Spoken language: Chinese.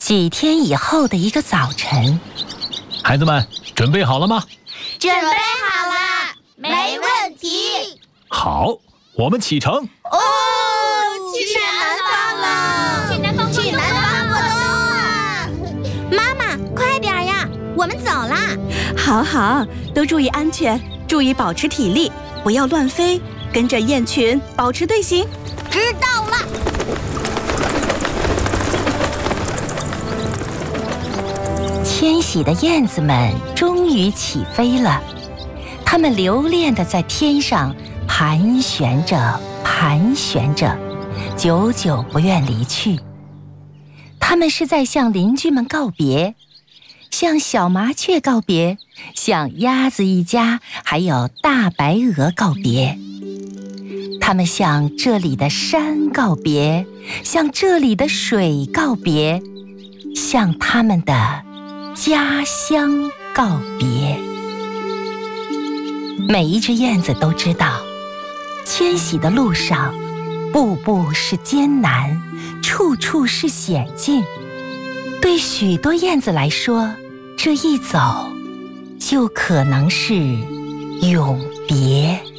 几天以后的一个早晨， 孩子们准备好了吗？ 准备好了，没问题。 好，我们启程。 哦，去南方了！去南方过冬啊！ 妈妈，快点呀，我们走啦！ 好好，都注意安全，注意保持体力，不要乱飞，跟着雁群保持队形。 知道了。 迁徙的燕子们终于起飞了，它们留恋地在天上盘旋着，盘旋着，久久不愿离去。它们是在向邻居们告别，向小麻雀告别，向鸭子一家还有大白鹅告别。它们向这里的山告别，向这里的水告别，向它们的家乡告别。每一只燕子都知道，迁徙的路上，步步是艰难，处处是险境。对许多燕子来说，这一走，就可能是永别。